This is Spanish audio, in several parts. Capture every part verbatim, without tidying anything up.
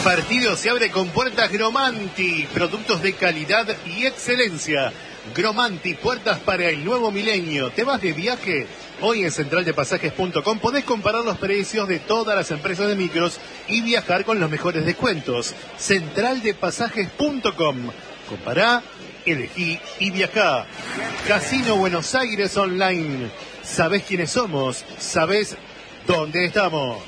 partido se abre con puertas Gromanti, productos de calidad y excelencia. Gromanti, puertas para el nuevo milenio. ¿Te vas de viaje? Hoy en central de pasajes punto com podés comparar los precios de todas las empresas de micros y viajar con los mejores descuentos. central de pasajes punto com. Compará, elegí y viajá. Casino Buenos Aires Online. ¿Sabés quiénes somos? ¿Sabés dónde estamos?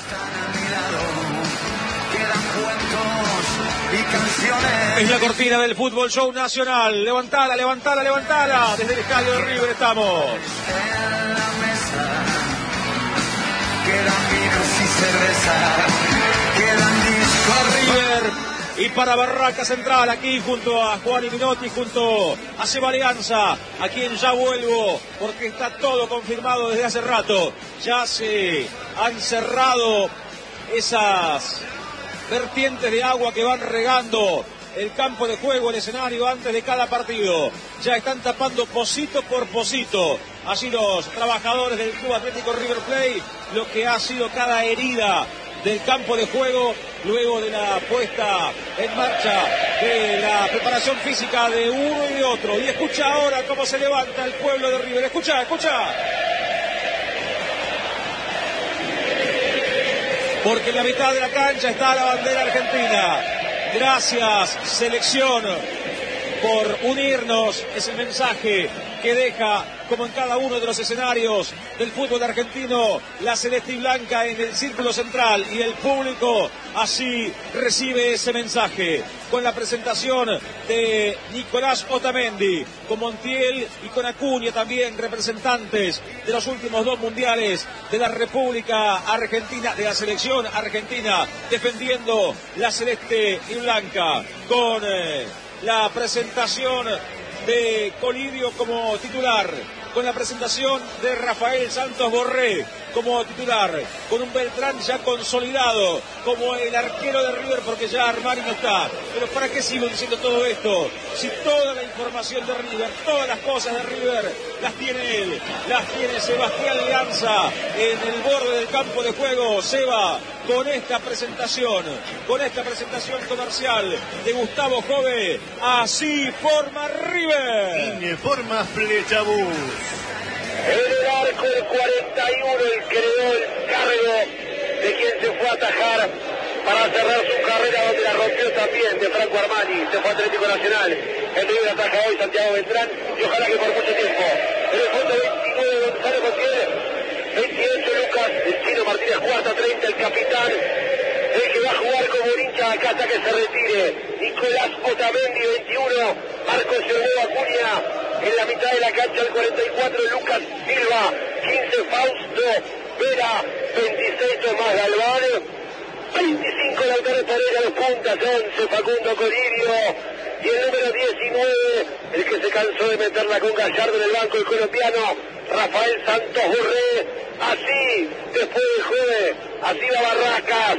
Es la cortina del Fútbol Show Nacional. Levantala, levantala, levantala. Desde el estadio de River estamos. En la mesa quedan vinos y cerveza, quedan discos. Para River y para Barraca Central, aquí junto a Juan y Minotti, junto a Seba Alianza, a quien ya vuelvo, porque está todo confirmado desde hace rato. Ya se han cerrado esas vertientes de agua que van regando el campo de juego, el escenario antes de cada partido. Ya están tapando pocito por pocito, así los trabajadores del Club Atlético River Plate, lo que ha sido cada herida del campo de juego luego de la puesta en marcha de la preparación física de uno y de otro. Y escucha ahora cómo se levanta el pueblo de River. Escucha, escucha. Porque en la mitad de la cancha está la bandera argentina. Gracias, selección, por unirnos. Es el mensaje que deja, como en cada uno de los escenarios del fútbol argentino, la celeste y blanca en el círculo central, y el público así recibe ese mensaje, con la presentación de Nicolás Otamendi, con Montiel y con Acuña también, representantes de los últimos dos mundiales de la República Argentina, de la selección argentina, defendiendo la celeste y blanca, con eh, la presentación de Colidio como titular, con la presentación de Rafael Santos Borré como titular, con un Beltrán ya consolidado como el arquero de River, porque ya Armani no está. Pero ¿para qué sigo diciendo todo esto? Si toda la información de River, todas las cosas de River, las tiene él, las tiene Sebastián Lanza en el borde del campo de juego. Seba, con esta presentación, con esta presentación comercial de Gustavo Jove, así forma River. Informa Flechabús. En el arco del cuarenta y uno, el que le dio el cargo de quien se fue a atajar para cerrar su carrera, donde la rompió también, de Franco Armani. Se fue a Atlético Nacional. El River ataja hoy Santiago Beltrán, y ojalá que por mucho tiempo. En el fondo veintinueve, Gonzalo Montiel. veintiocho, Lucas, el Chino Martínez, cuarta, treinta, el capitán. El que va a jugar como hincha acá hasta que se retire. Nicolás Otamendi, veintiuno. Marcos Herrera Acuña. En la mitad de la cancha, el cuarenta y cuatro, Lucas Silva. quince, Fausto Vera. veintiséis, Tomás Galván. veinticinco, Lautaro Pereira, los puntas. once, Facundo Colidio. Y el número diecinueve, el que se cansó de meterla con Gallardo en el banco, el colombiano Rafael Santos Borré. Así, después del jueves, así va Barracas.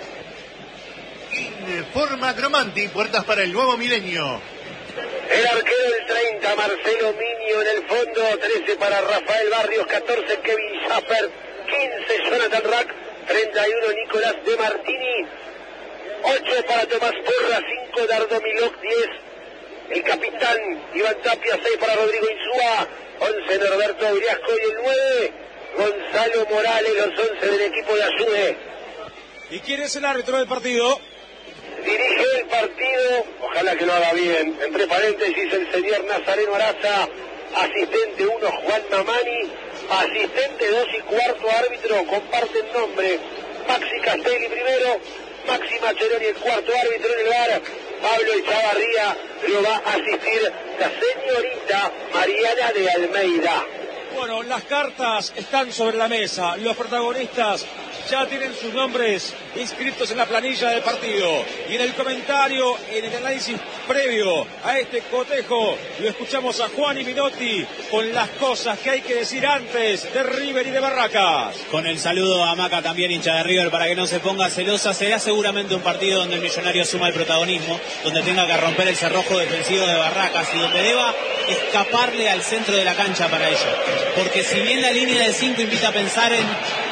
Informa Gromanti, puertas para el nuevo milenio. El arquero del treinta, Marcelo Miño, en el fondo. Trece para Rafael Barrios. Catorce, Kevin Schaffer. Quince, Jonathan Rack. Treinta y uno, Nicolás De Martini. Ocho para Tomás Porra. Cinco, Dardo Milok. Diez, el capitán Iván Tapia. Seis para Rodrigo Insúa. Once, Norberto Briasco. Y el nueve, Gonzalo Morales. Los once del equipo de Ayude. ¿Y quién es el árbitro del partido? Dirige el partido, ojalá que lo haga bien, entre paréntesis el señor Nazareno Araza. Asistente uno, Juan Mamani. Asistente dos y cuarto árbitro, comparten nombre. Maxi Castelli primero, Maxi Maccheroni el cuarto árbitro en el bar. Pablo Echavarría lo va a asistir la señorita Mariana de Almeida. Bueno, las cartas están sobre la mesa, los protagonistas ya tienen sus nombres inscritos en la planilla del partido. Y en el comentario, en el análisis previo a este cotejo, lo escuchamos a Juan y Minotti con las cosas que hay que decir antes de River y de Barracas. Con el saludo a Maca, también hincha de River, para que no se ponga celosa. Será seguramente un partido donde el Millonario asuma el protagonismo, donde tenga que romper el cerrojo defensivo de Barracas y donde deba escaparle al centro de la cancha para ello. Porque si bien la línea de cinco invita a pensar en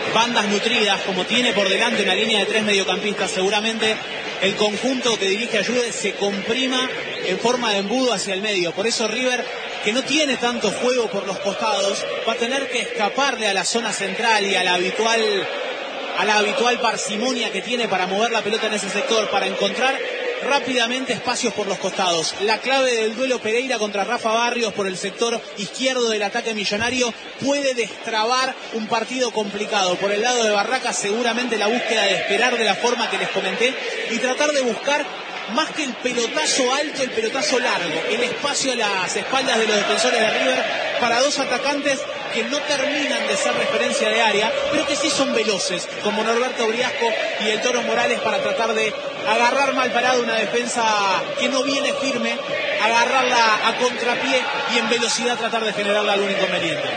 bandas nutridas, como tiene por delante una línea de tres mediocampistas, seguramente el conjunto que dirige Ayude se comprima en forma de embudo hacia el medio. Por eso River, que no tiene tanto juego por los costados, va a tener que escaparle a la zona central y a la habitual, a la habitual parsimonia que tiene para mover la pelota en ese sector, para encontrar rápidamente espacios por los costados. La clave del duelo Pereira contra Rafa Barrios por el sector izquierdo del ataque millonario puede destrabar un partido complicado. Por el lado de Barracas, seguramente la búsqueda de esperar de la forma que les comenté y tratar de buscar más que el pelotazo alto, el pelotazo largo, el espacio a las espaldas de los defensores de River para dos atacantes que no terminan de ser referencia de área, pero que sí son veloces, como Norberto Briasco y el Toro Morales, para tratar de agarrar mal parado una defensa que no viene firme, agarrarla a contrapié y en velocidad tratar de generarle algún inconveniente.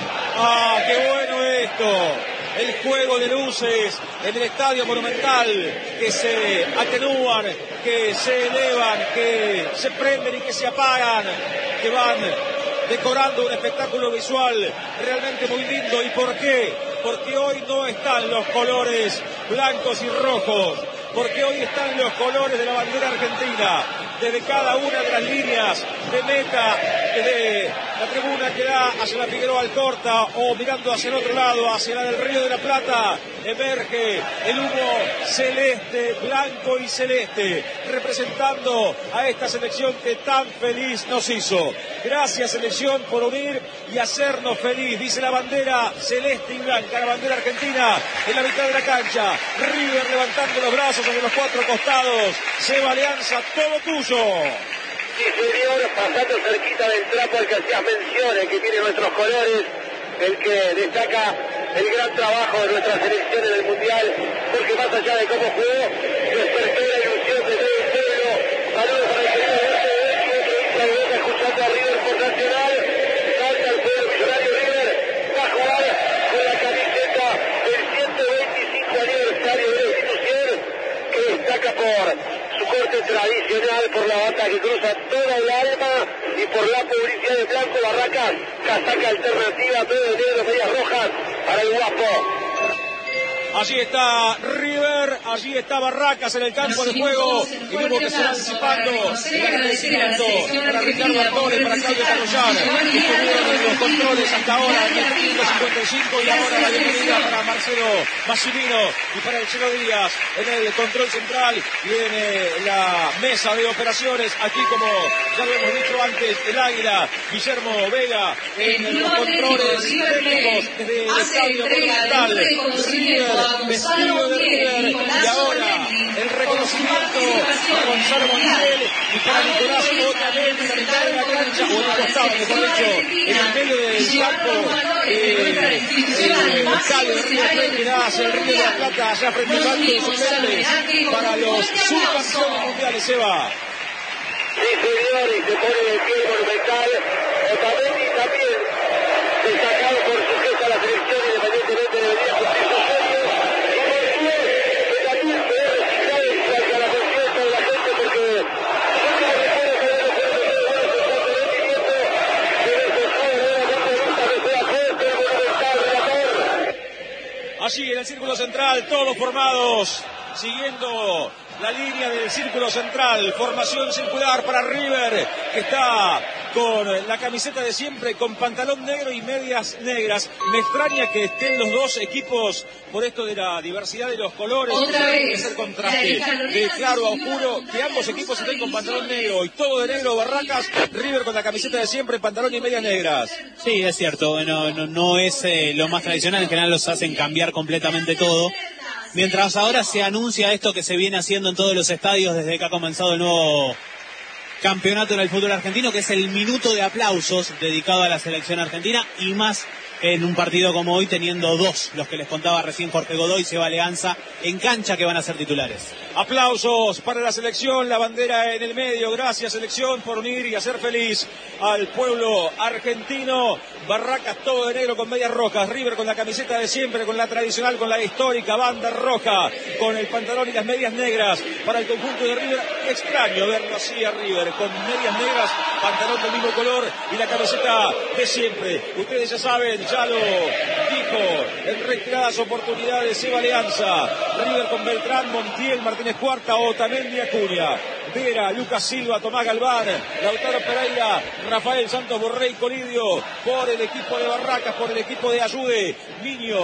¡Ah, qué bueno esto! El juego de luces en el Estadio Monumental, que se atenúan, que se elevan, que se prenden y que se apagan, que van decorando un espectáculo visual realmente muy lindo. ¿Y por qué? Porque hoy no están los colores blancos y rojos, porque hoy están los colores de la bandera argentina, desde cada una de las líneas de meta, desde la tribuna que da hacia la Figueroa Alcorta o mirando hacia el otro lado, hacia la del Río de la Plata, emerge el humo celeste, blanco y celeste, representando a esta selección que tan feliz nos hizo. Gracias, selección, por unir y hacernos feliz, dice la bandera celeste y blanca, la bandera argentina en la mitad de la cancha. River levantando los brazos sobre los cuatro costados. Seba Alianza, todo tuyo. Sí, señor, pasando cerquita del trapo al que hacías mención, el que tiene nuestros colores, el que destaca el gran trabajo de nuestra selección en el Mundial, porque más allá de cómo jugó, despertó la ilusión de todo el pueblo. Saludos para el querido Alberto Becky, que hizo de boca escuchando a River por Nacional. Salta el pueblo millonario. River va a jugar con la camiseta del ciento veinticinco aniversario de la institución, que destaca por su corte tradicional, por la bata que cruza toda el alma y por la publicidad de Blanco Barracas, casaca alternativa, todo de negro, medias rojas para el guapo. Allí está River, allí está Barracas en el campo de juego, y vemos que se va anticipando el agradecimiento para Ricardo Artores, para Claudio Carollar, que estuvieron en los controles hasta ahora en el minuto cincuenta y cinco, y ahora la bienvenida para Marcelo Massimino y para el Chelo Díaz en el control central y en eh, la mesa de operaciones. Aquí, como ya lo hemos dicho antes, el Águila, Guillermo Vega en los controles técnicos desde el Estadio Monumental. River vestido de River, y ahora el reconocimiento a Gonzalo Montiel y para Nicolás Otamendi en la mitad de la cancha, o en el costado, mejor dicho, en el medio del campo, eh, el estadio de River Plate que da hacia el Río de la Plata, allá frente al banco de suplentes para los subcampeones mundiales. Se va. Sí, señor, y se pone de pie el Monumental. Otamendi también destacado por su gesto a la selección, independientemente de venir a cumplir su sueño. Allí en el círculo central, todos formados, siguiendo la línea del círculo central, formación circular para River, que está con la camiseta de siempre, con pantalón negro y medias negras. Me extraña que estén los dos equipos por esto de la diversidad de los colores, es el contraste de claro a oscuro, que ambos equipos estén con pantalón negro y todo de negro. Barracas, River con la camiseta de siempre, pantalón y medias negras. Sí, es cierto, no, no, no es eh, lo más tradicional, en general los hacen cambiar completamente todo. Mientras ahora se anuncia esto que se viene haciendo en todos los estadios desde que ha comenzado el nuevo campeonato en el fútbol argentino, que es el minuto de aplausos dedicado a la selección argentina, y más en un partido como hoy, teniendo dos, los que les contaba recién Jorge Godoy y Seba Alianza, en cancha, que van a ser titulares. Aplausos para la selección, la bandera en el medio. Gracias, selección, por unir y hacer feliz al pueblo argentino. Barracas todo de negro con medias rojas, River con la camiseta de siempre, con la tradicional, con la histórica banda roja, con el pantalón y las medias negras para el conjunto de River. extraño verlo así a River, con medias negras, pantalón del mismo color y la camiseta de siempre. Ustedes ya saben, ya lo dijo en reiteradas oportunidades Eva Alianza. River con Beltrán, Montiel, Martínez Cuarta, Otamendi, Acuña, Vera, Lucas Silva, Tomás Galván, Lautaro Pereira, Rafael Santos Borré y Colidio por el equipo de Barracas, por el equipo de Ayude, Niño,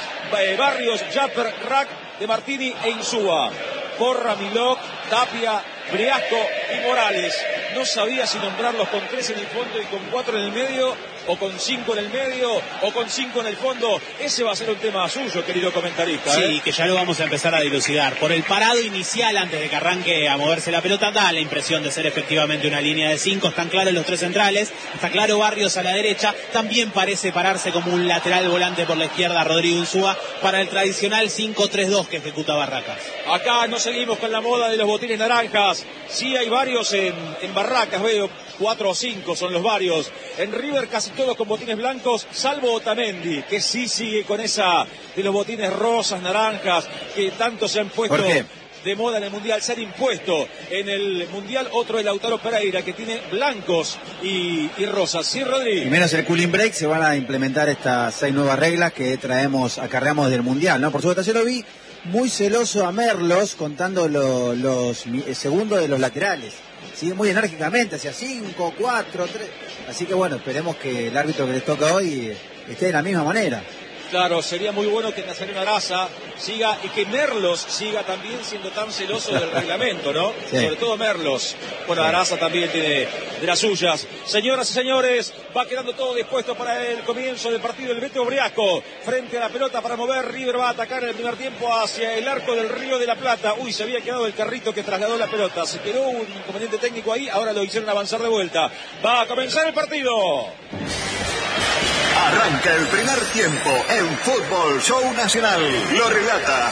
Barrios, Japper, Rack, De Martini e Insúa. Porra, Milok, Tapia, Briasco y Morales. No sabía si nombrarlos con tres en el fondo y con cuatro en el medio, o con cinco en el medio, o con cinco en el fondo. Ese va a ser un tema suyo, querido comentarista. Sí, ¿eh? que ya lo vamos a empezar a dilucidar. Por el parado inicial, antes de que arranque a moverse la pelota, da la impresión de ser efectivamente una línea de cinco. Están claros los tres centrales, está claro Barrios a la derecha. También parece pararse como un lateral volante por la izquierda Rodrigo Insúa para el tradicional cinco tres dos que ejecuta Barracas. Acá no seguimos con la moda de los botines naranjas. Sí hay varios en, en Barracas, veo cuatro o cinco son los varios. En River casi todos con botines blancos, salvo Otamendi, que sí sigue con esa de los botines rosas, naranjas, que tanto se han puesto de moda en el Mundial, se han impuesto en el Mundial. Otro de Lautaro Pereira, que tiene blancos y, y rosas. Sí, Rodri. Y menos el cooling break, se van a implementar estas seis nuevas reglas que traemos, acarreamos del Mundial, ¿no? Por supuesto, yo lo vi muy celoso a Merlos contando lo, los segundos de los laterales. Sí, muy enérgicamente, hacia cinco, cuatro, tres. Así que bueno, esperemos que el árbitro que les toca hoy esté de la misma manera. Claro, sería muy bueno que Nazareno Araza siga y que Merlos siga también siendo tan celoso del reglamento, ¿no? Sí. Sobre todo Merlos. Bueno, sí. Araza también tiene de las suyas. Señoras y señores, va quedando todo dispuesto para el comienzo del partido. El Beto Briasco frente a la pelota para mover. River va a atacar en el primer tiempo hacia el arco del Río de la Plata. Uy, se había quedado el carrito que trasladó la pelota. Se quedó un inconveniente técnico ahí, ahora lo hicieron avanzar de vuelta. Va a comenzar el partido. Arranca el primer tiempo en Fútbol Show Nacional. Lo relata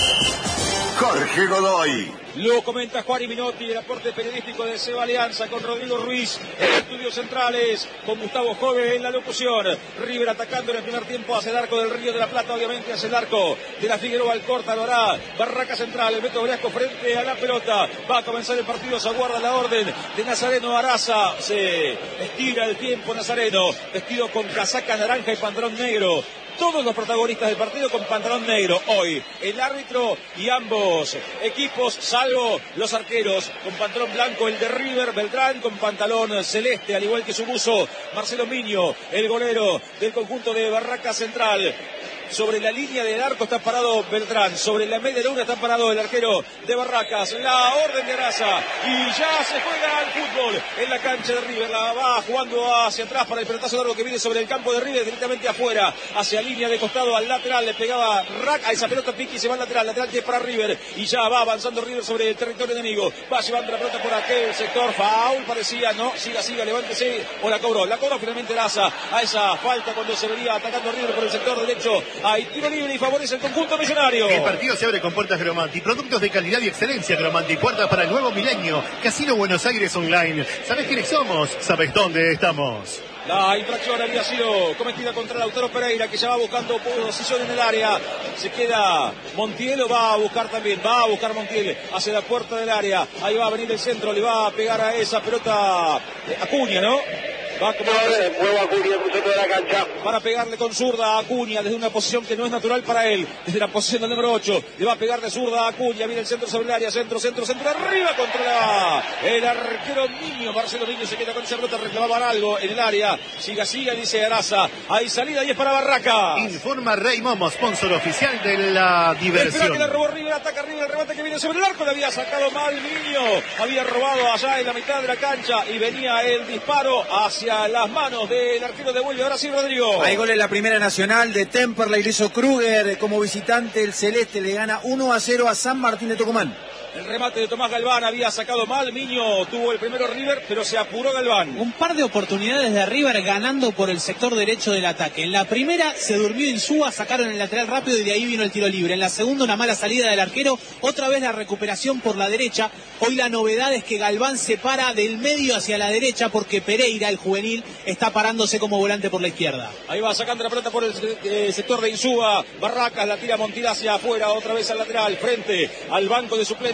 Jorge Godoy. Lo comenta Juan Minotti, el aporte periodístico de Seba Alianza con Rodrigo Ruiz en estudios centrales, con Gustavo Jove en la locución. River atacando en el primer tiempo hacia el arco del Río de la Plata, obviamente hacia el arco de la Figueroa Alcorta, lo hará Barraca Central, el Beto Briasco frente a la pelota. Va a comenzar el partido, se aguarda la orden de Nazareno Araza, se estira el tiempo Nazareno, vestido con casaca naranja y pantalón negro. Todos los protagonistas del partido con pantalón negro hoy. El árbitro y ambos equipos, salvo los arqueros, con pantalón blanco, el de River, Beltrán, con pantalón celeste, al igual que su buzo, Marcelo Miño, el golero del conjunto de Barraca Central. Sobre la línea del arco está parado Beltrán, sobre la media luna está parado el arquero de Barracas. La orden de Araza y ya se juega al fútbol en la cancha de River. La va jugando hacia atrás para el pelotazo largo que viene sobre el campo de River, directamente afuera, hacia línea de costado al lateral. Le pegaba Rack a esa pelota, Piqui se va al lateral, lateral que es para River y ya va avanzando River sobre el territorio enemigo. Va llevando la pelota por aquel sector, foul parecía, no, siga, siga, levántese o la cobró. La cobró finalmente Araza a esa falta cuando se venía atacando River por el sector derecho. Hay tiro libre y favorece el conjunto millonario. El partido se abre con puertas Gromanti. Productos de calidad y excelencia Gromanti. Puertas para el nuevo milenio. Casino Buenos Aires Online. ¿Sabés quiénes somos? ¿Sabés dónde estamos? La infracción había sido cometida contra Lautaro Pereira, que ya va buscando posición en el área. Se queda Montiel, o va a buscar también, va a buscar Montiel hacia la puerta del área. Ahí va a venir el centro, le va a pegar a esa pelota Acuña, ¿no? Va a Nuevo Acuña cruzó toda la cancha. Para pegarle con zurda a Acuña desde una posición que no es natural para él. Desde la posición del número ocho. Le va a pegar de zurda a Acuña. Viene el centro sobre el área. Centro, centro, centro. Arriba contra el arquero Niño. Marcelo Niño se queda con esa pelota. Reclamaban algo en el área. Siga, siga, dice Araza. Hay salida y es para Barraca. Informa Rey Momo, sponsor oficial de la diversión. Espera que la robó River. Ataca River. El remate que viene sobre el arco. Le había sacado mal Niño. Había robado allá en la mitad de la cancha. Y venía el disparo hacia las manos del arquero de vuelve. Ahora sí, Rodrigo. Hay gol en la Primera Nacional de Temperley, lo hizo Kruger. Como visitante, el Celeste le gana uno a cero a San Martín de Tucumán. El remate de Tomás Galván había sacado mal. Miño tuvo el primero River, pero se apuró Galván. Un par de oportunidades de River ganando por el sector derecho del ataque. En la primera se durmió Insúa, sacaron el lateral rápido y de ahí vino el tiro libre. En la segunda una mala salida del arquero, otra vez la recuperación por la derecha. Hoy la novedad es que Galván se para del medio hacia la derecha porque Pereira, el juvenil, está parándose como volante por la izquierda. Ahí va sacando la pelota por el eh, sector de Insúa. Barracas la tira Montiel hacia afuera, otra vez al lateral, frente al banco de suplentes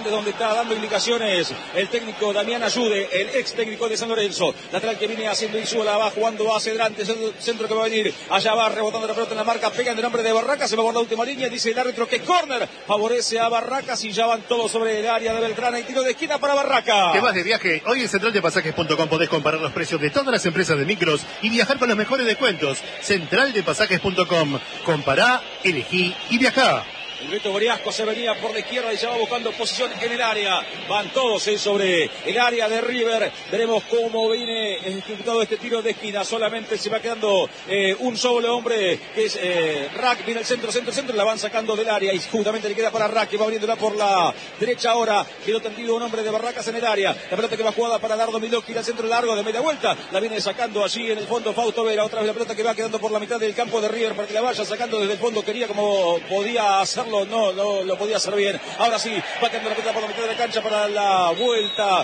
es donde está dando indicaciones el técnico Damián Ayude, el ex técnico de San Lorenzo. Lateral que viene haciendo Insúa, la va jugando hacia adelante, centro que va a venir, allá va rebotando la pelota en la marca, pega en el nombre de Barracas, se va por la última línea, dice el árbitro que córner favorece a Barracas y ya van todos sobre el área de Belgrano y tiro de esquina para Barracas. ¿Te vas de viaje? Hoy en central de pasajes punto com podés comparar los precios de todas las empresas de micros y viajar con los mejores descuentos. central de pasajes punto com. Compará, elegí y viajá. El Beto Briasco se venía por la izquierda y ya va buscando posición en el área. Van todos eh, sobre el área de River. Veremos cómo viene ejecutado este tiro de esquina. Solamente se va quedando eh, un solo hombre, que es eh, Rack. Viene el centro, centro, centro. La van sacando del área y justamente le queda para Rack, que va abriéndola por la derecha ahora. Quedó tendido un hombre de Barracas en el área. La pelota que va jugada para Dardo Milowski al centro largo de media vuelta. La viene sacando allí en el fondo Fausto Vera. Otra vez la pelota que va quedando por la mitad del campo de River para que la vaya sacando desde el fondo. Quería como podía hacerlo. No, no lo podía hacer bien. Ahora sí, va quedando la pelota por la mitad de la cancha para la vuelta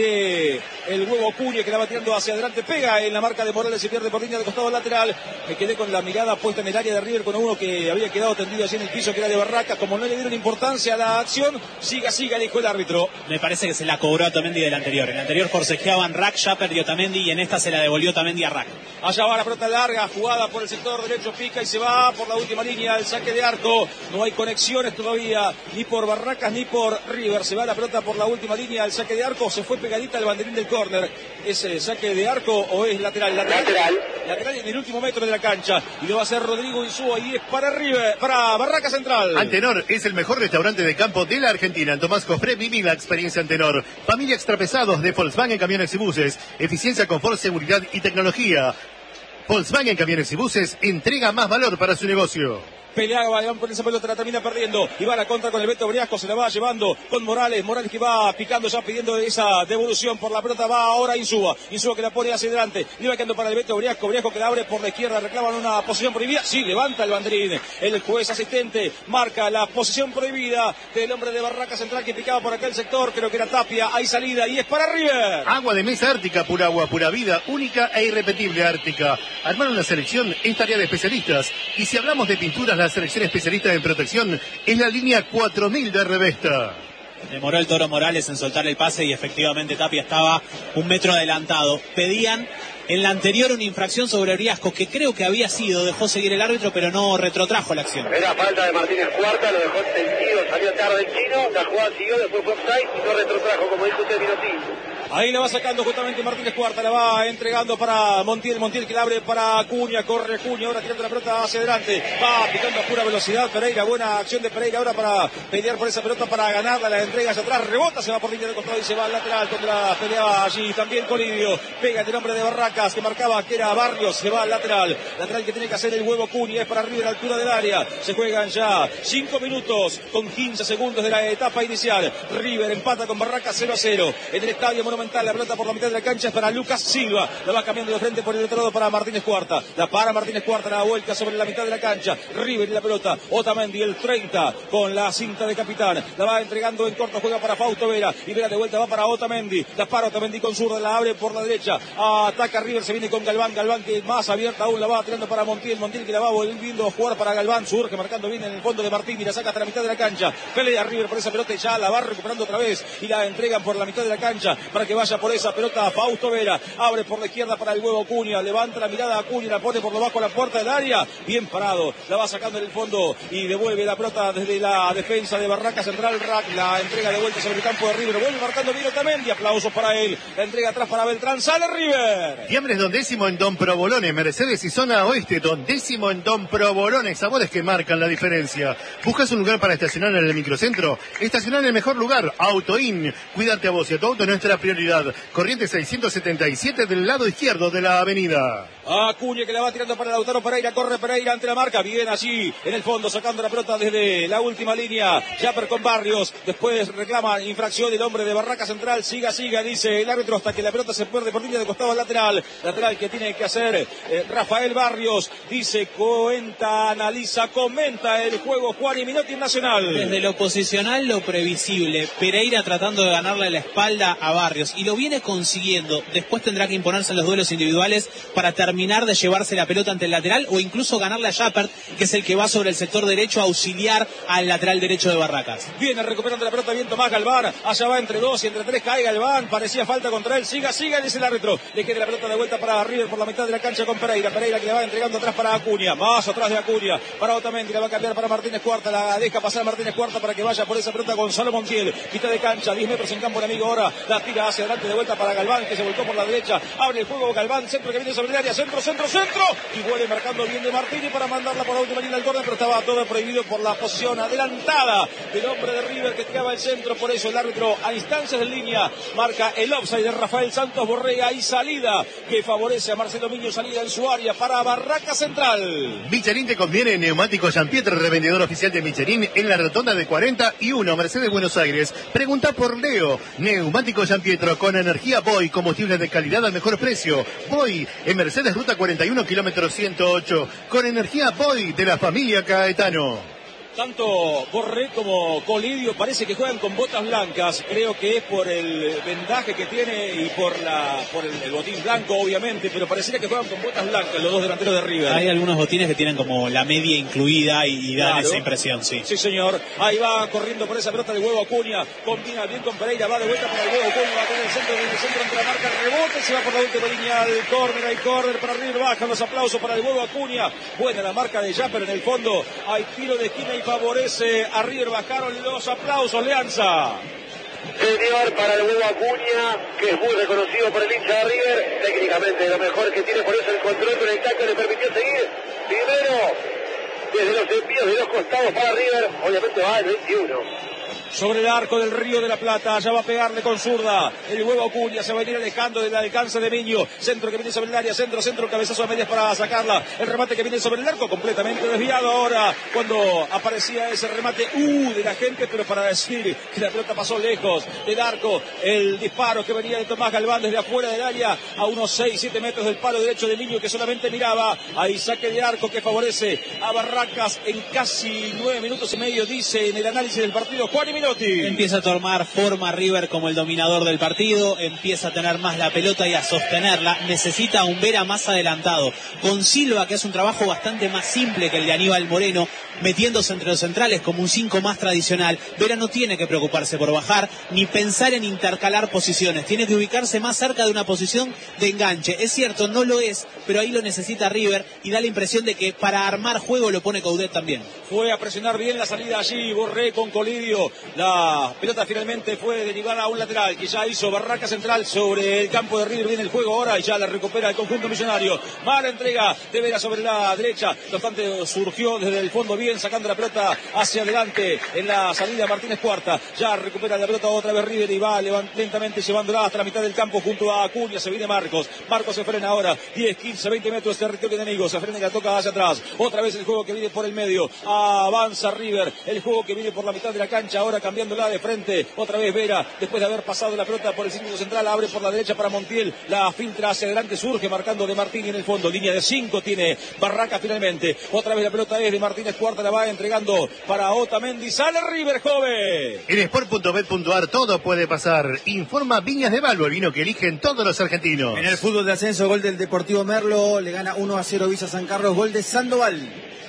de el huevo Cuña, que la va tirando hacia adelante. Pega en la marca de Morales y pierde por línea de costado lateral. Me quedé con la mirada puesta en el área de River con uno que había quedado tendido allí en el piso, que era de Barracas. Como no le dieron importancia a la acción, siga, siga, dijo el árbitro. Me parece que se la cobró a Otamendi del anterior. En el anterior forcejeaban Rack, ya perdió Otamendi y en esta se la devolvió Otamendi a Rack. Allá va la pelota larga, jugada por el sector derecho, pica y se va por la última línea, el saque de arco. No hay conexiones todavía, ni por Barracas ni por River. Se va la pelota por la última línea, el saque de arco. Se fue pegadita al banderín del córner. ¿Es eh, saque de arco o es lateral? Lateral. Lateral. Lateral en el último metro de la cancha. Y lo va a hacer Rodrigo Insúa y es para River, para Barracas Central. Antenor es el mejor restaurante de campo de la Argentina. En Tomás Cofré viví la experiencia Antenor. Familia extrapesados de Volkswagen Camiones y Buses. Eficiencia, confort, seguridad y tecnología. Volkswagen Camiones y Buses entrega más valor para su negocio. Peleaba, van por esa pelota, la termina perdiendo y va a la contra con el Beto Briasco, se la va llevando con Morales, Morales que va picando ya pidiendo esa devolución por la pelota, va ahora Insúa, Insúa que la pone hacia adelante, le va quedando para el Beto Briasco, Briasco que la abre por la izquierda, reclaman una posición prohibida, sí, levanta el banderín, el juez asistente marca la posición prohibida del hombre de Barracas Central que picaba por aquel sector, creo que era Tapia, hay salida y es para River. Agua de mesa Ártica, pura agua, pura vida, única e irrepetible Ártica. Armaron la selección en tarea de especialistas y si hablamos de pinturas, la selección especialista en protección es la línea cuatro mil de Revesta. Demoró el Toro Morales en soltar el pase y efectivamente Tapia estaba un metro adelantado. Pedían en la anterior una infracción sobre Briasco, que creo que había sido, dejó seguir el árbitro, pero no retrotrajo la acción. Era falta de Martínez Cuarta, lo dejó sentido, salió tarde el chino, la jugada siguió, después fue offside y no retrotrajo, como dice usted, Minotti. Ahí la va sacando justamente Martínez Cuarta, la va entregando para Montiel, Montiel que la abre para Acuña, corre Acuña, ahora tirando la pelota hacia adelante, va picando a pura velocidad Pereira, buena acción de Pereira ahora para pelear por esa pelota, para ganarla, la entrega hacia atrás, rebota, se va por línea de costado y se va al lateral, contra peleaba allí también Colidio, pega el nombre de Barracas que marcaba que era Barrios, se va al lateral, lateral que tiene que hacer el huevo Cuña, es para arriba a la altura del área, se juegan ya cinco minutos con quince segundos de la etapa inicial, River empata con Barracas cero a cero, en el Estadio Monumental, la pelota por la mitad de la cancha es para Lucas Silva, la va cambiando de frente por el otro lado para Martínez Cuarta, la para Martínez Cuarta, la vuelta sobre la mitad de la cancha, River y la pelota, Otamendi el treinta con la cinta de capitán, la va entregando en corto, juega para Fausto Vera, y Vera de vuelta va para Otamendi, la para Otamendi con zurda, la abre por la derecha, ataca River, se viene con Galván, Galván que más abierta aún, la va tirando para Montiel, Montiel que la va volviendo a jugar para Galván, surge marcando bien en el fondo de Martín y la saca hasta la mitad de la cancha, pelea River por esa pelota y ya la va recuperando otra vez y la entregan por la mitad de la cancha para que vaya por esa pelota Fausto Vera, abre por la izquierda para el huevo Acuña, levanta la mirada a Acuña, la pone por debajo a la puerta del área, bien parado, la va sacando en el fondo y devuelve la pelota desde la defensa de Barracas Central, Rack, la entrega de vuelta sobre el campo de River, vuelve marcando bien Otamendi, aplausos para él, la entrega atrás para Beltrán, sale River. Fiambres Don Décimo en Don Provolone, Mercedes y zona oeste, Don Décimo en Don Provolone, sabores que marcan la diferencia. ¿Buscas un lugar para estacionar en el microcentro? Estacionar en el mejor lugar, Autoin, cuidarte a vos y a tu auto, nuestra prioridad. Corrientes seiscientos setenta y siete del lado izquierdo de la avenida. Acuña que la va tirando para Lautaro Pereira, corre Pereira ante la marca, bien allí en el fondo sacando la pelota desde la última línea, Japper con Barrios, después reclama infracción el hombre de Barraca Central, siga, siga, dice el árbitro hasta que la pelota se pierde por línea de costado al lateral, lateral que tiene que hacer eh, Rafael Barrios. Dice, cuenta, analiza, comenta el juego Juan y Minotti Nacional. Desde lo posicional, lo previsible. Pereira tratando de ganarle la espalda a Barrios y lo viene consiguiendo. Después tendrá que imponerse en los duelos individuales para terminar de llevarse la pelota ante el lateral o incluso ganarle a Jappert, que es el que va sobre el sector derecho a auxiliar al lateral derecho de Barracas. Viene recuperando la pelota bien Tomás Galván. Allá va entre dos y entre tres cae Galván. Parecía falta contra él. Siga, siga, dice el árbitro. Le queda la pelota de vuelta para River por la mitad de la cancha con Pereira. Pereira que le va entregando atrás para Acuña. Más atrás de Acuña. Para Otamendi. La va a cambiar para Martínez Cuarta. La deja pasar Martínez Cuarta para que vaya por esa pelota Gonzalo Montiel. Mitad de cancha. diez metros en campo el amigo ahora. La tira hacia adelante de vuelta para Galván, que se volcó por la derecha. Abre el juego Galván. Centro que viene sobre el área. Centro, centro, centro. Y vuelve marcando bien de Martínez para mandarla por la última línea del córner, pero estaba todo prohibido por la posición adelantada del hombre de River que tiraba el centro. Por eso el árbitro a instancias de línea marca el offside de Rafael Santos Borrega y salida que favorece a Marcelo Miño, salida en su área para Barraca Central. Michelin te conviene, neumático Jean-Pierre, revendedor oficial de Michelin en la rotonda de cuarenta y uno, Mercedes Buenos Aires. Pregunta por Leo, neumático Jean-Pierre con energía Boy, combustible de calidad al mejor precio. Boy en Mercedes Ruta cuarenta y uno, kilómetro ciento ocho, con energía Boy de la familia Caetano. Tanto Borré como Colidio parece que juegan con botas blancas. Creo que es por el vendaje que tiene y por la por el, el botín blanco, obviamente, pero parecería que juegan con botas blancas los dos delanteros de River. Hay algunos botines que tienen como la media incluida y, y dan claro. esa impresión, sí. Sí, señor. Ahí va corriendo por esa pelota de huevo Acuña. Combina bien con Pereira, va de vuelta para el huevo Acuña, va a tener el centro, viene el centro entre la marca, rebote, se va por la última línea del córner, hay córner para River, bajan los aplausos para el huevo Acuña. Buena la marca de ya, pero en el fondo hay tiro de esquina y favorece a River, bajaron los aplausos, Leanza. Señor, para el huevo Acuña, que es muy reconocido por el hincha de River, técnicamente lo mejor que tiene, por eso el control con el tackle le permitió seguir. Primero, desde los envíos de los costados para River, obviamente va el veintiuno. Sobre el arco del Río de la Plata, ya va a pegarle con zurda. El huevo Acuña se va a ir alejando del alcance de Miño. Centro que viene sobre el área, centro, centro, cabezazo a medias para sacarla. El remate que viene sobre el arco, completamente desviado ahora. Cuando aparecía ese remate, uh, de la gente, pero para decir que la pelota pasó lejos del arco. El disparo que venía de Tomás Galván desde afuera del área, a unos seis, siete metros del palo derecho de Miño, que solamente miraba. Ahí saque de arco que favorece a Barracas en casi nueve minutos y medio, dice en el análisis del partido Juan y Minotti. Empieza a tomar forma River como el dominador del partido, empieza a tener más la pelota y a sostenerla, necesita un Vera más adelantado, con Silva, que hace un trabajo bastante más simple que el de Aníbal Moreno, metiéndose entre los centrales como un cinco más tradicional. Vera no tiene que preocuparse por bajar, ni pensar en intercalar posiciones, tiene que ubicarse más cerca de una posición de enganche. Es cierto, no lo es, pero ahí lo necesita River y da la impresión de que para armar juego lo pone Coudet también. Fue a presionar bien la salida allí, Borré con Colidio. La pelota finalmente fue derivada a un lateral que ya hizo Barraca Central sobre el campo de River. Viene el juego ahora y ya la recupera el conjunto millonario. Mala entrega de Vera sobre la derecha. No obstante, surgió desde el fondo bien, sacando la pelota hacia adelante en la salida Martínez Cuarta. Ya recupera la pelota otra vez River y va lentamente llevándola hasta la mitad del campo junto a Acuña. Se viene Marcos. Marcos se frena ahora. diez, quince, veinte metros de territorio enemigo. Se frena y la toca hacia atrás. Otra vez el juego que viene por el medio. Avanza River. El juego que viene por la mitad de la cancha. Ahora cambiándola de frente, otra vez Vera, después de haber pasado la pelota por el círculo central, abre por la derecha para Montiel, la filtra hacia adelante, surge marcando de Martín en el fondo, línea de cinco tiene Barraca finalmente, otra vez la pelota es de Martínez Cuarta, la va entregando para Otamendi, sale River, joven. En sport punto bet punto ar todo puede pasar, informa Viñas de Balbo, el vino que eligen todos los argentinos. En el fútbol de ascenso, gol del Deportivo Merlo, le gana uno a cero Villa San Carlos, gol de Sandoval.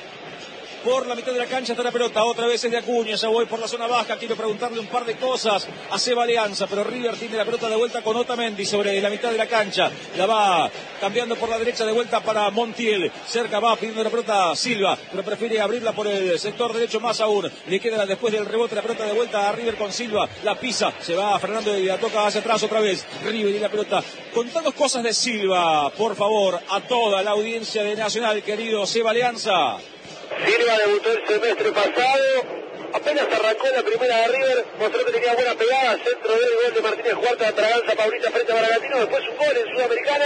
Por la mitad de la cancha está la pelota, otra vez es de Acuña, ya voy por la zona baja, quiero preguntarle un par de cosas a Seba Alianza, pero River tiene la pelota de vuelta con Otamendi sobre la mitad de la cancha, la va cambiando por la derecha de vuelta para Montiel, cerca va pidiendo la pelota Silva, pero prefiere abrirla por el sector derecho más aún, le queda después del rebote la pelota de vuelta a River con Silva, la pisa, se va Fernando y la toca hacia atrás otra vez, River y la pelota, contanos cosas de Silva, por favor, a toda la audiencia de Nacional, querido Seba Alianza. Silva debutó el semestre pasado, apenas arrancó la primera de River, mostró que tenía buena pegada, centro del gol de Martínez Cuarta, Traganza, Paulita frente a Baragantino, después un gol en Sudamericana,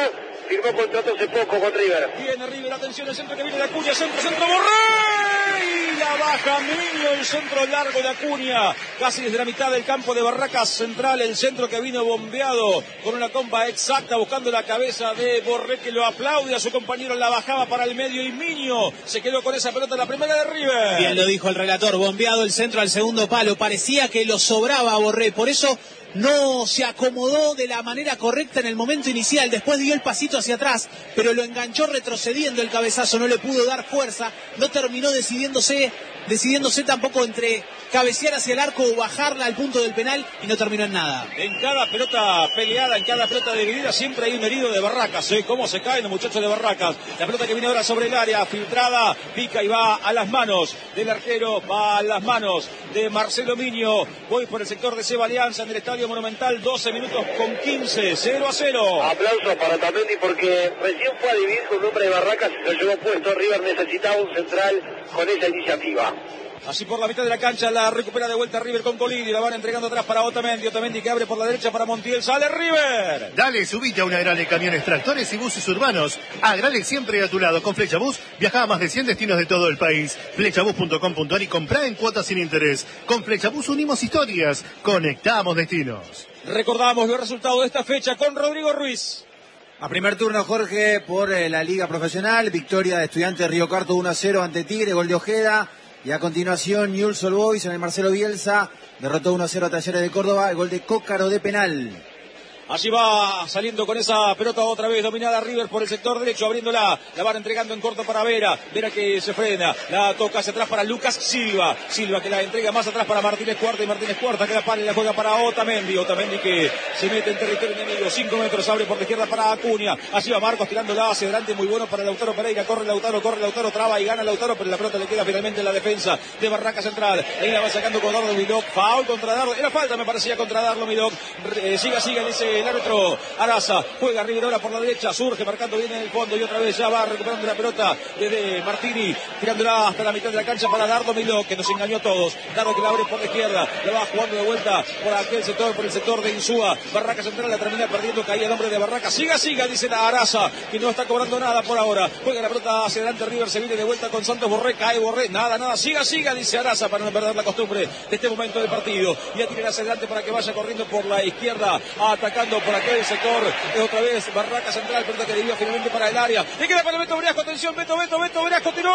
firmó contrato hace poco con River. Viene River, atención, el centro que viene de Acuña, centro, centro, Borré, y la baja Miño, el centro largo de Acuña, casi desde la mitad del campo de Barracas Central, el centro que vino bombeado con una comba exacta, buscando la cabeza de Borré, que lo aplaude a su compañero, la bajaba para el medio y Miño se quedó con esa pelota en la primera de River. Bien lo dijo el relator, bombeado el centro al segundo palo, parecía que lo sobraba a Borré, por eso no se acomodó de la manera correcta en el momento inicial, después dio el pasito hacia atrás, pero lo enganchó retrocediendo el cabezazo, no le pudo dar fuerza, no terminó decidiéndose, decidiéndose tampoco entre cabecear hacia el arco o bajarla al punto del penal y no terminó en nada. En cada pelota peleada, en cada pelota dividida, siempre hay un herido de Barracas, ¿eh? Cómo se caen los muchachos de Barracas. La pelota que viene ahora sobre el área, filtrada, pica y va a las manos del arquero, va a las manos de Marcelo Miño. Voy por el sector de Seba Alianza en el Estadio Monumental, doce minutos con quince, cero a cero. Aplausos para Tamendi porque recién fue a dividir con un hombre de Barracas y se lo llevó puesto. River necesitaba un central con esa iniciativa. Así por la mitad de la cancha la recupera de vuelta River con Colini, la van entregando atrás para Otamendi, Otamendi que abre por la derecha para Montiel, sale River. Dale, subite a una Agrale Camiones, Tractores y Buses Urbanos. Agrale siempre a tu lado. Con Flecha Bus viaja a más de cien destinos de todo el país. Flechabus punto com punto ar y comprá en cuotas sin interés. Con Flecha Bus unimos historias, conectamos destinos. Recordamos los resultados de esta fecha con Rodrigo Ruiz. A primer turno, Jorge, por eh, la Liga Profesional, victoria de Estudiantes de Río Cuarto uno a cero ante Tigre, gol de Ojeda. Y a continuación, Newell's Old Boys en el Marcelo Bielsa derrotó uno a cero a Talleres de Córdoba, el gol de Cócaro de penal. Allí va saliendo con esa pelota otra vez, dominada River por el sector derecho, abriéndola, la van entregando en corto para Vera, Vera que se frena, la toca hacia atrás para Lucas Silva, Silva que la entrega más atrás para Martínez Cuarta y Martínez Cuarta que la para y la juega para Otamendi, Otamendi que se mete en territorio enemigo, cinco metros, abre por la izquierda para Acuña, allí va Marcos tirándola hacia adelante, muy bueno para Lautaro Pereira, corre Lautaro, corre Lautaro, traba y gana Lautaro, pero la pelota le queda finalmente en la defensa de Barraca Central, ahí la va sacando con Dardo Milok, foul contra Dardo, era falta me parecía contra Dardo Milok, eh, siga, siga, dice el árbitro. Araza, juega River ahora por la derecha, surge marcando bien en el fondo y otra vez ya va recuperando la pelota desde Martini, tirándola hasta la mitad de la cancha para Dardo Miló, que nos engañó a todos. Dardo que la abre por la izquierda, la va jugando de vuelta por aquel sector, por el sector de Insúa. Barraca Central la termina perdiendo, caía el hombre de Barraca. Siga, siga, dice la Araza, que no está cobrando nada por ahora. Juega la pelota hacia adelante, River se viene de vuelta con Santos Borré, cae Borré, nada, nada, siga, siga, dice Araza para no perder la costumbre de este momento del partido. Y a tirar hacia adelante para que vaya corriendo por la izquierda, atacando por aquel sector. Otra vez Barraca Central, pelota que debió finalmente para el área. Y queda para Beto Briasco, atención, Beto, Beto, Beto Briasco, tiró.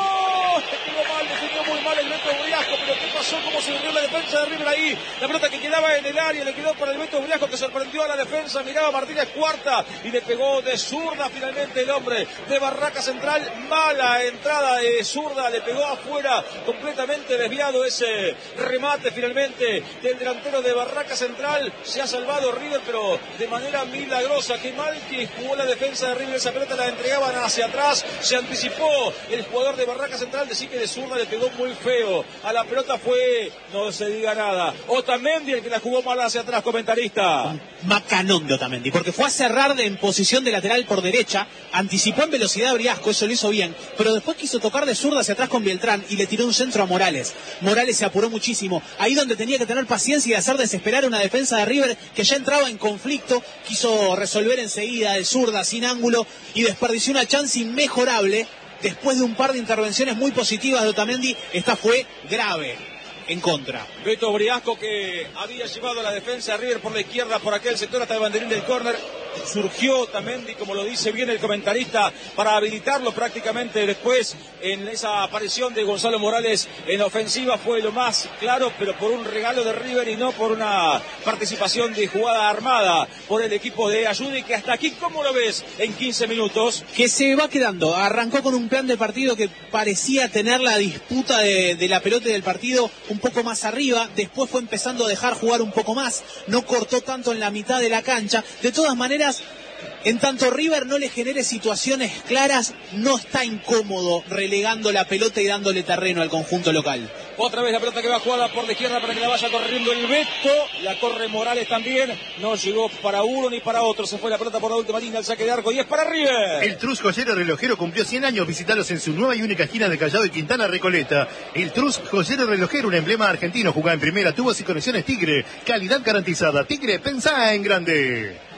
Definió mal, definió muy mal el Beto Briasco, pero ¿qué pasó? ¿Cómo se dio la defensa de River ahí? La pelota que quedaba en el área, le quedó para el Beto Briasco que sorprendió a la defensa, miraba Martínez Cuarta y le pegó de zurda finalmente el hombre de Barraca Central. Mala entrada de zurda, le pegó afuera, completamente desviado ese remate finalmente del delantero de Barraca Central. Se ha salvado River, pero de manera milagrosa. Qué mal que jugó la defensa de River, esa pelota la entregaban hacia atrás, se anticipó el jugador de Barraca Central, decir que de zurda le pegó muy feo a la pelota, fue, no se diga nada, Otamendi el que la jugó mal hacia atrás, comentarista. Macanón de Otamendi, porque fue a cerrar de, en posición de lateral por derecha, anticipó en velocidad a Briasco, eso lo hizo bien, pero después quiso tocar de zurda hacia atrás con Beltrán y le tiró un centro a Morales. Morales se apuró muchísimo, ahí donde tenía que tener paciencia y hacer desesperar una defensa de River que ya entraba en conflicto, quiso resolver enseguida de zurda, sin ángulo, y desperdició una chance inmejorable. Después de un par de intervenciones muy positivas de Otamendi, esta fue grave en contra. Beto Briasco que había llevado a la defensa de River por la izquierda, por aquel sector hasta el banderín del córner. Surgió Otamendi, como lo dice bien el comentarista, para habilitarlo prácticamente después en esa aparición de Gonzalo Morales en ofensiva. Fue lo más claro, pero por un regalo de River y no por una participación de jugada armada por el equipo de Ayude, que hasta aquí, ¿cómo lo ves en quince minutos? Que se va quedando, arrancó con un plan de partido que parecía tener la disputa de, de la pelota y del partido un poco más arriba, después fue empezando a dejar jugar un poco más, no cortó tanto en la mitad de la cancha. De todas maneras, en tanto River no le genere situaciones claras, no está incómodo relegando la pelota y dándole terreno al conjunto local. Otra vez la pelota que va jugada por la izquierda para que la vaya corriendo el Beto, la corre Morales también, no llegó para uno ni para otro, se fue la pelota por la última línea, el saque de arco y es para River. El Trus Joyero Relojero cumplió cien años, visitalos en su nueva y única esquina de Callao y Quintana Recoleta. El Trus Joyero Relojero, un emblema argentino, jugaba en primera, tubos y conexiones Tigre, calidad garantizada. Tigre, pensá en grande.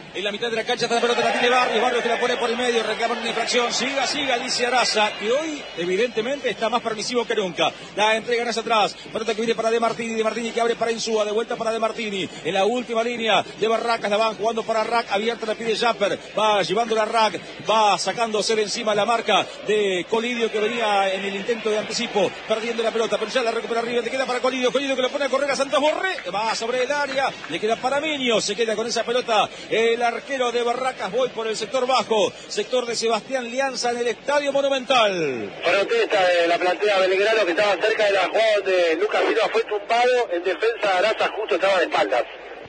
En la mitad de la cancha está la pelota, la tiene Barrios. Barrios que la pone por el medio, reclama una infracción. Siga, siga, dice Araza, que hoy evidentemente está más permisivo que nunca. La entregan hacia atrás. Pelota que viene para De Martini. De Martini que abre para Insúa. De vuelta para De Martini. En la última línea de Barracas la van jugando para Rack. Abierta la pide Japper. Va llevándola a Rack. Va sacándose de encima la marca de Colidio que venía en el intento de anticipo. Perdiendo la pelota. Pero ya la recupera arriba. Le queda para Colidio. Colidio que lo pone a correr a Santos Borré. Va sobre el área. Le queda para Miño. Se queda con esa pelota el arquero de Barracas. Voy por el sector bajo. Sector de Sebastián Lianza en el Estadio Monumental. Protesta de la plantea Belgrano que estaba cerca de la jugada donde Lucas Silva fue tumbado. En defensa de Araza justo estaba de espaldas.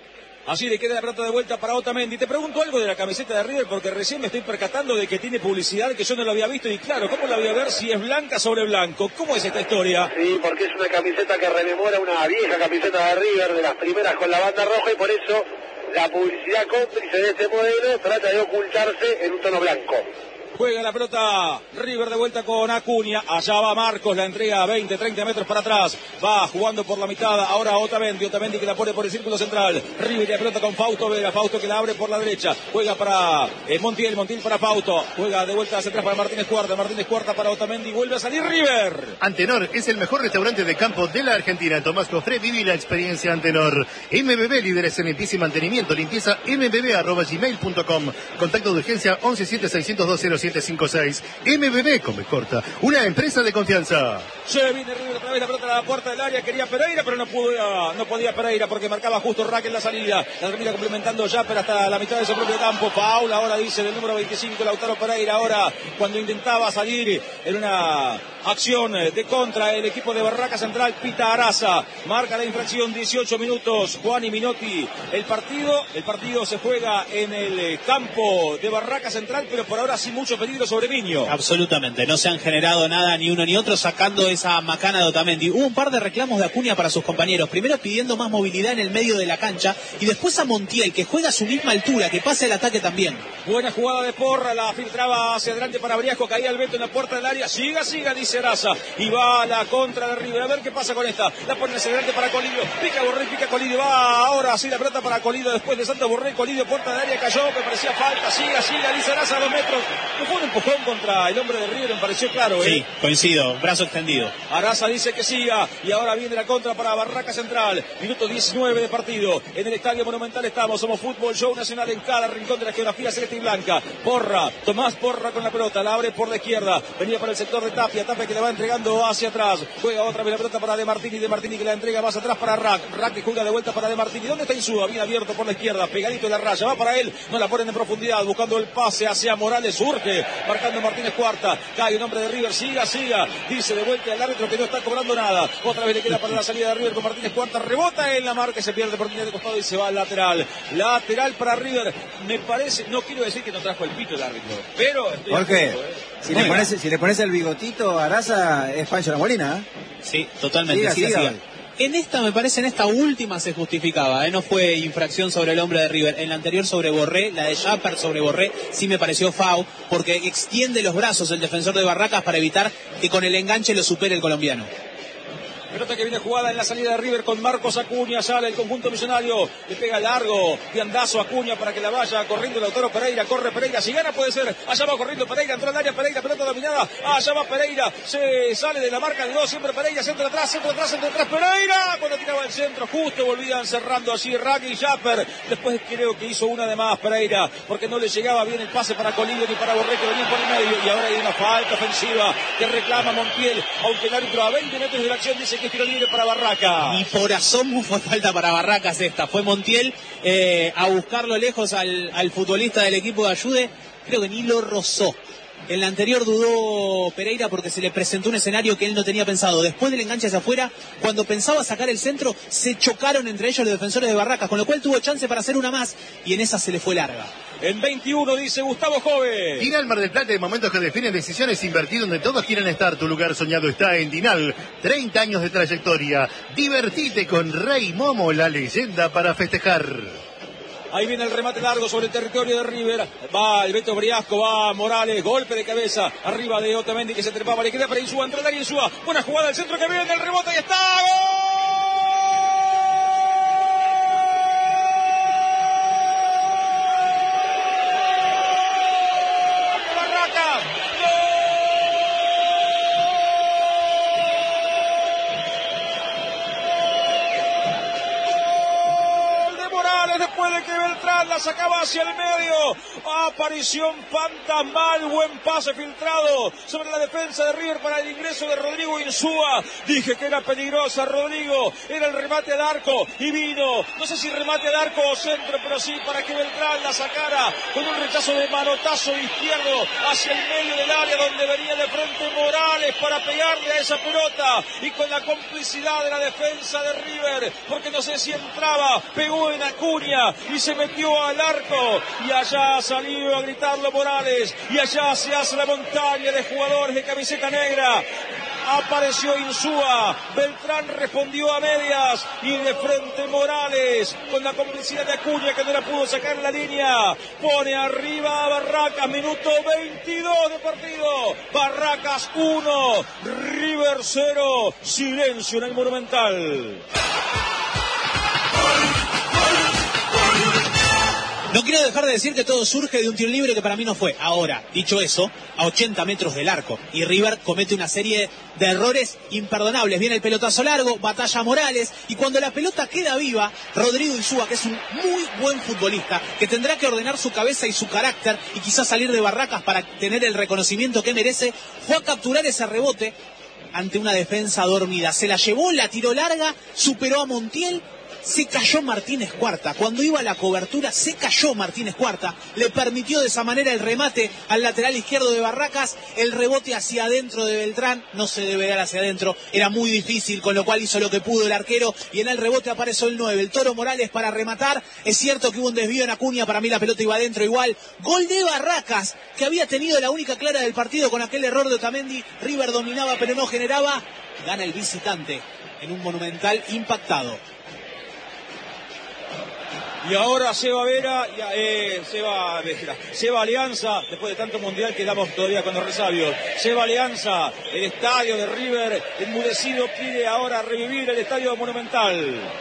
Así le queda la pelota de vuelta para Otamendi. Te pregunto algo de la camiseta de River porque recién me estoy percatando de que tiene publicidad que yo no lo había visto. Y claro, ¿cómo la voy a ver si es blanca sobre blanco? ¿Cómo es esta historia? Sí, porque es una camiseta que rememora una vieja camiseta de River, de las primeras con la banda roja, y por eso la publicidad cómplice de este modelo trata de ocultarse en un tono blanco. Juega la pelota River de vuelta con Acuña. Allá va Marcos, la entrega a veinte, treinta metros para atrás. Va jugando por la mitad. Ahora Otamendi. Otamendi que la pone por el círculo central. River y la pelota con Fausto Vera. Fausto que la abre por la derecha. Juega para eh, Montiel. Montiel para Fausto. Juega de vuelta hacia atrás para Martínez Cuarta. Martínez Cuarta para Otamendi. Vuelve a salir River. Antenor es el mejor restaurante de campo de la Argentina. Tomás Cofré, viví la experiencia Antenor. M B B, líderes en limpieza y mantenimiento. Limpieza m b b arroba gmail punto com. Contacto de urgencia once siete seiscientos dos cero siete cinco seis. M B B, come corta, una empresa de confianza. Se viene River otra vez, la pelota a la puerta del área, quería Pereira, pero no pudo, no podía Pereira porque marcaba justo Rack en la salida. La termina complementando Japper hasta la mitad de su propio campo. Paul ahora dice del número veinticinco, Lautaro Pereira, ahora cuando intentaba salir en una acción de contra el equipo de Barraca Central, pita Araza, marca la infracción, dieciocho minutos, Juan y Minotti, el partido, el partido se juega en el campo de Barraca Central, pero por ahora sin mucho peligro sobre Miño. Absolutamente, no se han generado nada ni uno ni otro, sacando esa macana de Otamendi. Hubo un par de reclamos de Acuña para sus compañeros, primero pidiendo más movilidad en el medio de la cancha y después a Montiel, que juega a su misma altura, que pase el ataque también. Buena jugada de Porra, la filtraba hacia adelante para Briasco, caía el Beto en la puerta del área, siga, siga, dice Araza, y va a la contra de River, a ver qué pasa con esta, la pone hacia adelante para Colidio, pica Borré, pica Colidio, va ahora sí la pelota para Colidio, después de Santos Borré, Colidio, puerta del área, cayó, me parecía falta, siga, siga, dice Araza a dos metros, no fue un empujón contra el hombre de River, me pareció claro, ¿eh? Sí, coincido, brazo extendido. Araza dice que siga, y ahora viene la contra para Barraca Central, minuto diecinueve de partido, en el Estadio Monumental estamos, somos Fútbol Show Nacional en cada rincón de la geografía celeste y blanca. Porra, Tomás Porra con la pelota, la abre por la izquierda, venía para el sector de Tapia, Tapia que la va entregando hacia atrás, juega otra vez la pelota para De Martini, De Martini que la entrega más atrás para Rack, Rack que juega de vuelta para De Martini, ¿dónde está Insúa? Bien abierto por la izquierda, pegadito de la raya, va para él, no la ponen en profundidad, buscando el pase hacia Morales, surge, marcando Martínez Cuarta, cae un hombre de River, siga, siga, dice de vuelta al árbitro que no está cobrando nada, otra vez le queda para la salida de River con Martínez Cuarta, rebota en la marca, se pierde por línea de costado y se va al lateral, lateral para River, me parece, no quiero decir que no trajo el pito el árbitro, pero... ¿Por qué? Eh. Si, le pones, si le pones el bigotito a Araza, es Pancho La Molina, ¿eh? Sí, totalmente, siga, siga, siga. siga. En esta, me parece, en esta última se justificaba, ¿eh? No fue infracción sobre el hombre de River. En la anterior sobre Borré, la de Japper sobre Borré, sí me pareció foul, porque extiende los brazos el defensor de Barracas para evitar que con el enganche lo supere el colombiano. Pelota que viene jugada en la salida de River con Marcos Acuña, sale el conjunto millonario, le pega largo, viandazo Acuña para que la vaya corriendo Lautaro Pereira, corre Pereira, si gana puede ser, allá va corriendo Pereira, entró al área Pereira, pelota dominada, allá va Pereira, se sale de la marca de dos, siempre Pereira, centro atrás, centro atrás, centro atrás, Pereira, cuando tiraba el centro, justo volvían cerrando allí Rack y Japper, después creo que hizo una de más Pereira, porque no le llegaba bien el pase para Colidio ni para Borré que venía por el medio, y ahora hay una falta ofensiva que reclama Montiel, aunque el árbitro a veinte metros de la acción dice que es tiro libre para Barraca. Y por asomo fue falta para Barracas esta. Fue Montiel eh, a buscarlo lejos al, al futbolista del equipo de Ayude. Creo que ni lo rozó. En la anterior dudó Pereira porque se le presentó un escenario que él no tenía pensado. Después del enganche hacia afuera, cuando pensaba sacar el centro, se chocaron entre ellos los defensores de Barracas, con lo cual tuvo chance para hacer una más y en esa se le fue larga. En veintiuno dice Gustavo Jove. Dinal Mar del Plata, de momentos que definen decisiones, invertir donde todos quieren estar. Tu lugar soñado está en Dinal. treinta años de trayectoria. Divertite con Rey Momo, la leyenda para festejar. Ahí viene el remate largo sobre el territorio de River. Va el Beto Briasco, va Morales, golpe de cabeza. Arriba de Otamendi que se trepaba, le queda para Insúa, entra el área Insúa. Buena jugada al centro que viene, el rebote y está. ¡Gol! Morales después de que Beltrán la sacaba hacia el medio. Aparición fantasmal, buen pase filtrado sobre la defensa de River para el ingreso de Rodrigo Insúa. Dije que era peligrosa, Rodrigo, era el remate al arco y vino, no sé si remate al arco o centro, pero sí para que Beltrán la sacara con un rechazo de manotazo izquierdo hacia el medio del área donde venía de frente Morales para pegarle a esa pelota y con la complicidad de la defensa de River, porque no sé si entraba, pegó en Acuña y se metió al arco y allá salió a gritarlo Morales y allá se hace la montaña de jugadores de camiseta negra. Apareció Insúa, Beltrán respondió a medias y de frente Morales con la complicidad de Acuña que no la pudo sacar en la línea, pone arriba a Barracas, minuto veintidós de partido, Barracas uno, River cero, silencio en el Monumental. No quiero dejar de decir que todo surge de un tiro libre que para mí no fue. Ahora, dicho eso, a ochenta metros del arco. Y River comete una serie de errores imperdonables. Viene el pelotazo largo, batalla Morales. Y cuando la pelota queda viva, Rodrigo Insúa, que es un muy buen futbolista, que tendrá que ordenar su cabeza y su carácter y quizás salir de Barracas para tener el reconocimiento que merece, fue a capturar ese rebote ante una defensa dormida. Se la llevó, la tiró larga, superó a Montiel. Se cayó Martínez Cuarta, cuando iba a la cobertura se cayó Martínez Cuarta, le permitió de esa manera el remate al lateral izquierdo de Barracas, el rebote hacia adentro de Beltrán, no se debe dar hacia adentro, era muy difícil, con lo cual hizo lo que pudo el arquero, y en el rebote apareció el nueve, el Toro Morales para rematar. Es cierto que hubo un desvío en Acuña, para mí la pelota iba adentro igual, gol de Barracas, que había tenido la única clara del partido con aquel error de Otamendi. River dominaba pero no generaba, gana el visitante en un Monumental impactado. Y ahora Seba Vera, eh, Seba, Seba Alianza, después de tanto mundial quedamos todavía con los resabios. Seba Alianza, el estadio de River, enmudecido, pide ahora revivir el estadio Monumental.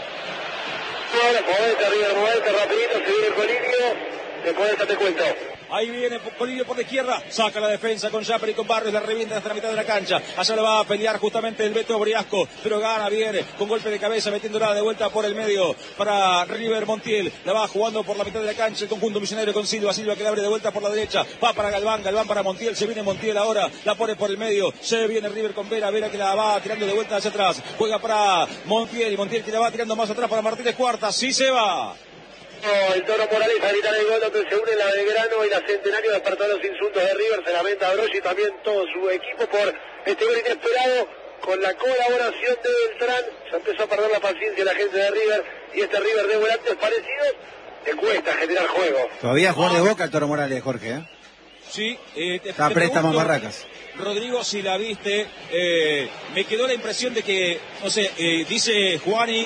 Ahora, movete River, movete rapidito, se viene el Colidio, después de esta te cuento. Ahí viene Colidio por la izquierda, saca la defensa con Yapper y con Barrios, la revienta hasta la mitad de la cancha. Allá lo va a pelear justamente el Beto Briasco, pero gana bien, con golpe de cabeza, metiéndola de vuelta por el medio para River. Montiel, la va jugando por la mitad de la cancha, el conjunto misionero con Silva, Silva que la abre de vuelta por la derecha, va para Galván, Galván para Montiel, se viene Montiel ahora, la pone por el medio, se viene River con Vera, Vera que la va tirando de vuelta hacia atrás, juega para Montiel y Montiel que la va tirando más atrás para Martínez Cuarta, sí se va. No, el Toro Morales a gritar el gol, donde se une la Belgrano y la Centenario, despertó los insultos de River, se lamenta a Broggi y también todo su equipo por este gol inesperado, con la colaboración de Beltrán, se empezó a perder la paciencia la gente de River, y este River de volantes parecidos, le cuesta generar juego. Todavía jugar de Boca el Toro Morales, Jorge, ¿eh? Sí, eh, te, está te préstamo pregunto, Barracas. Rodrigo, si la viste, eh, me quedó la impresión de que, no sé, eh, dice Juani,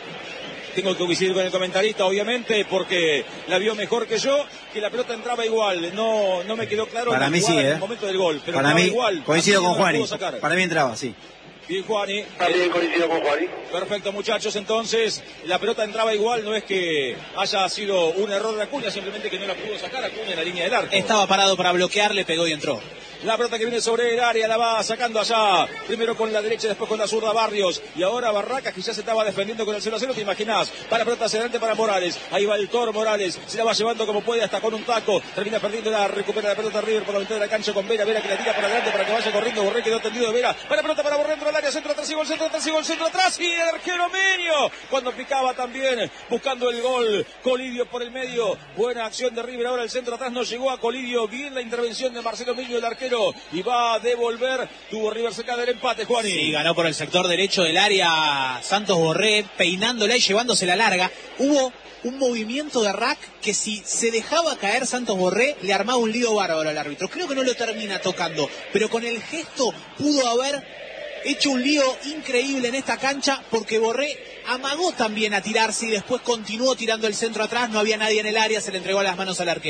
tengo que coincidir con el comentarista, obviamente, porque la vio mejor que yo, que la pelota entraba igual. No no me quedó claro para mí sí, en ¿eh? el momento del gol. Pero para mí, igual, coincido con no Juani. Para mí entraba, sí. Bien, Juani. También coincido con Juani. Perfecto, muchachos. Entonces, la pelota entraba igual. No es que haya sido un error de Acuña, simplemente que no la pudo sacar Acuña en la línea del arco. Estaba parado para bloquear, le pegó y entró. La pelota que viene sobre el área la va sacando allá. Primero con la derecha, después con la zurda Barrios. Y ahora Barracas, que ya se estaba defendiendo con el cero a cero, ¿te imaginás? Para pelota hacia adelante para Morales. Ahí va el Toro Morales. Se la va llevando como puede hasta con un taco. Termina perdiendo la recupera la pelota River por la mitad de la cancha con Vera. Vera que la tira para adelante para que vaya corriendo. Borré quedó tendido de Vera. Para pelota para Borré dentro del área. Centro atrás y gol, centro atrás y gol, centro atrás. Y el arquero Menio. Cuando picaba también buscando el gol. Colidio por el medio. Buena acción de River. Ahora el centro atrás no llegó a Colidio. Bien la intervención de Marcelo Menio, el arquero. Y va a devolver, tuvo River cerca del empate, Juani. Sí, ganó por el sector derecho del área Santos Borré, peinándola y llevándosela larga. Hubo un movimiento de Rack que si se dejaba caer Santos Borré, le armaba un lío bárbaro al árbitro. Creo que no lo termina tocando, pero con el gesto pudo haber hecho un lío increíble en esta cancha, porque Borré amagó también a tirarse y después continuó tirando el centro atrás, no había nadie en el área, se le entregó las manos al arquero.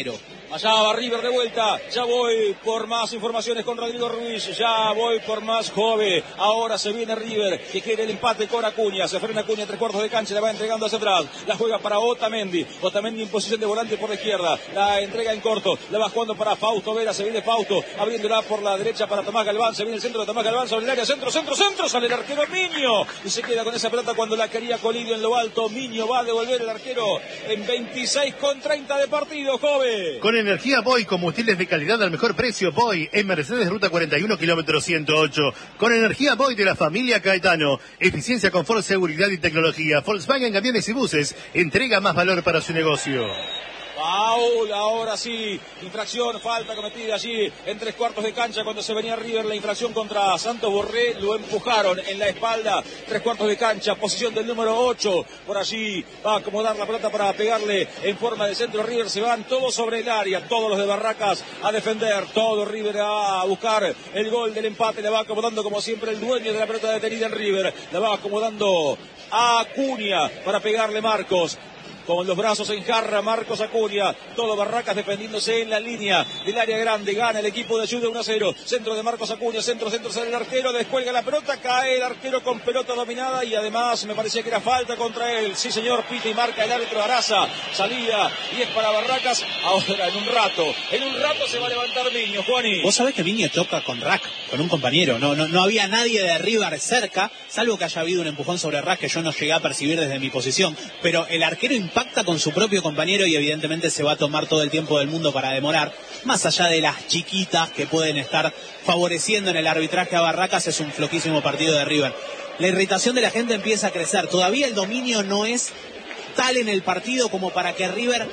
Allá va River de vuelta. Ya voy por más informaciones con Rodrigo Ruiz. Ya voy por más Jove. Ahora se viene River, que quiere el empate con Acuña. Se frena Acuña, tres cuartos de cancha. La va entregando hacia atrás. La juega para Otamendi. Otamendi en posición de volante por la izquierda. La entrega en corto. La va jugando para Fausto Vera. Se viene Fausto. Abriéndola por la derecha para Tomás Galván. Se viene el centro de Tomás Galván sobre el área. Centro, centro, centro. Sale el arquero Miño. Y se queda con esa pelota cuando la quería Colidio en lo alto. Miño va a devolver el arquero en veintiséis con treinta de partido, Jove. Con energía Boy, combustibles de calidad al mejor precio. Boy en Mercedes Ruta cuarenta y uno, kilómetro ciento ocho. Con energía Boy de la familia Caetano. Eficiencia, confort, seguridad y tecnología. Volkswagen Camiones y Buses. Entrega más valor para su negocio. Paul, ahora sí, infracción, falta cometida allí en tres cuartos de cancha cuando se venía River, la infracción contra Santos Borré, lo empujaron en la espalda, tres cuartos de cancha, posición del número ocho, por allí va a acomodar la pelota para pegarle en forma de centro. River se van todos sobre el área, todos los de Barracas a defender, todo River a buscar el gol del empate, la va acomodando como siempre el dueño de la pelota detenida en River, la va acomodando a Acuña para pegarle Marcos. Con los brazos en jarra, Marcos Acuña, todo Barracas defendiéndose en la línea del área grande, gana el equipo de Ayuda uno a cero, centro de Marcos Acuña, centro, centro, sale el arquero, descuelga la pelota, cae el arquero con pelota dominada y además me parecía que era falta contra él, sí señor, pita y marca el árbitro Araza, salida y es para Barracas, ahora en un rato, en un rato se va a levantar Miño, Juani. Vos sabés que Miño toca con Rack, con un compañero, no, no, no había nadie de River cerca, salvo que haya habido un empujón sobre Rack que yo no llegué a percibir desde mi posición, pero el arquero impacta con su propio compañero y evidentemente se va a tomar todo el tiempo del mundo para demorar, más allá de las chiquitas que pueden estar favoreciendo en el arbitraje a Barracas, es un floquísimo partido de River. La irritación de la gente empieza a crecer, todavía el dominio no es tal en el partido como para que River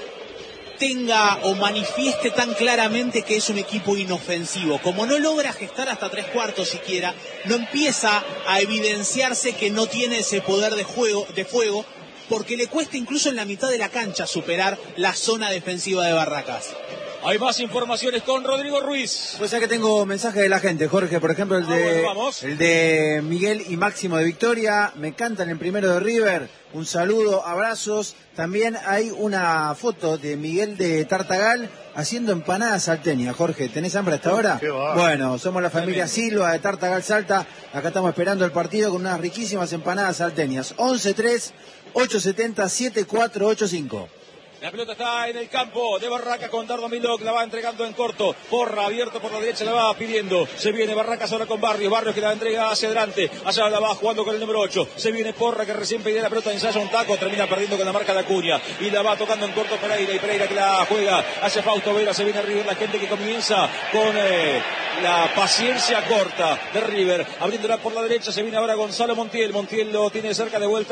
tenga o manifieste tan claramente que es un equipo inofensivo. Como no logra gestar hasta tres cuartos siquiera, no empieza a evidenciarse que no tiene ese poder de juego, de fuego, porque le cuesta incluso en la mitad de la cancha superar la zona defensiva de Barracas. Hay más informaciones con Rodrigo Ruiz. Pues ya que tengo mensajes de la gente, Jorge, por ejemplo el de, ah, bueno, el de Miguel y Máximo de Victoria, me cantan el primero de River, un saludo, abrazos. También hay una foto de Miguel de Tartagal haciendo empanadas salteñas. Jorge, ¿tenés hambre hasta ahora? Bueno, somos la familia Silva de Tartagal Salta, acá estamos esperando el partido con unas riquísimas empanadas salteñas. once tres ocho siete cero siete cuatro ocho cinco. La pelota está en el campo de Barracas con Dardo Milok, la va entregando en corto. Porra abierto por la derecha, la va pidiendo. Se viene Barracas ahora con Barrios. Barrios que la entrega hacia adelante. Allá la va jugando con el número ocho. Se viene Porra que recién pedía la pelota, ensaya un taco, termina perdiendo con la marca de Acuña. Y la va tocando en corto Pereira. Y Pereira que la juega hacia Fausto Vera. Se viene a River, la gente que comienza con eh, la paciencia corta de River. Abriéndola por la derecha, se viene ahora Gonzalo Montiel. Montiel lo tiene cerca de vuelta.